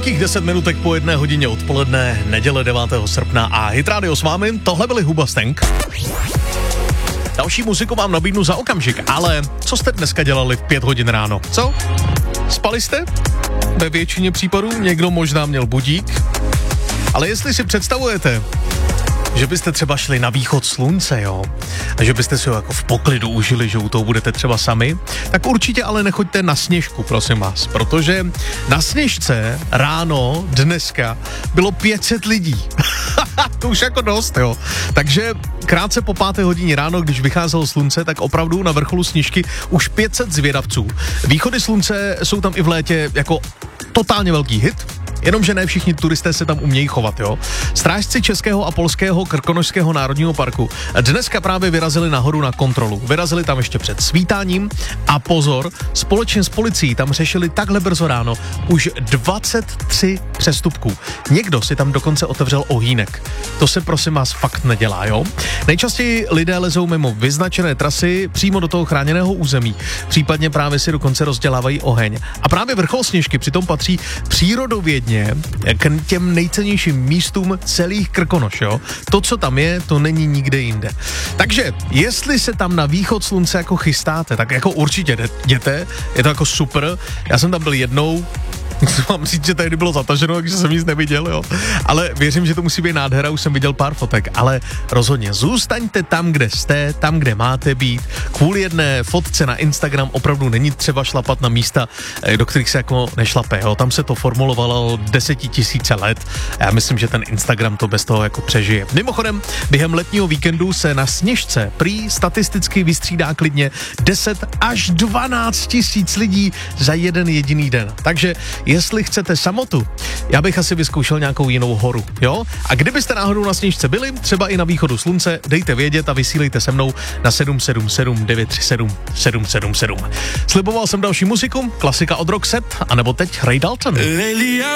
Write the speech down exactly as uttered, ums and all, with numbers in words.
Nějakých deset minutek po jedné hodině odpoledne, neděle devátého srpna a Hit Radio s vámi, tohle byli Hubastang. Další muziku vám nabídnu za okamžik, ale co jste dneska dělali v pět hodin ráno? Co? Spali jste? Ve většině případů někdo možná měl budík. Ale jestli si představujete, že byste třeba šli na východ slunce, jo, a že byste si ho jako v poklidu užili, že u toho budete třeba sami, tak určitě ale nechoďte na Sněžku, prosím vás, protože na Sněžce ráno dneska bylo pět set lidí. To už jako dost, jo. Takže krátce po páté hodině ráno, když vycházelo slunce, tak opravdu na vrcholu Sněžky už pět set zvědavců. Východy slunce jsou tam i v létě jako totálně velký hit. Jenomže ne všichni turisté se tam umějí chovat, jo. Strážci Českého a Polského Krkonošského národního parku dneska právě vyrazili nahoru na kontrolu. Vyrazili tam ještě před svítáním a pozor, společně s policií tam řešili takhle brzo ráno už dvacet tři přestupků. Někdo si tam dokonce otevřel ohýnek. To se prosím vás fakt nedělá, jo. Nejčastěji lidé lezou mimo vyznačené trasy přímo do toho chráněného území. Případně právě si dokonce rozdělávají oheň. A právě vrchol Sněžky přitom patří přírodovědně k těm nejcennějším místům celých Krkonoš, jo. To, co tam je, to není nikde jinde. Takže, jestli se tam na východ slunce jako chystáte, tak jako určitě jděte, je to jako super. Já jsem tam byl jednou, mám říct, že tady bylo zataženo, takže jsem nic neviděl, jo. Ale věřím, že to musí být nádhera, už jsem viděl pár fotek, ale rozhodně zůstaňte tam, kde jste, tam, kde máte být. Kvůli jedné fotce na Instagram opravdu není třeba šlapat na místa, do kterých se jako nešlape, jo. Tam se to formulovalo desetitisíce let a já myslím, že ten Instagram to bez toho jako přežije. Mimochodem, během letního víkendu se na Sněžce prý statisticky vystřídá klidně deset až dvanáct tisíc lidí za jeden jediný den. Takže jestli chcete samotu, já bych asi vyzkoušel nějakou jinou horu, jo? A kdybyste náhodou na Sněžce byli, třeba i na východu slunce, dejte vědět a vysílejte se mnou na sedm sedm sedm devět tři sedm sedm sedm sedm. Sliboval jsem další muziku, klasika od Roxette, anebo teď Ray Dalton.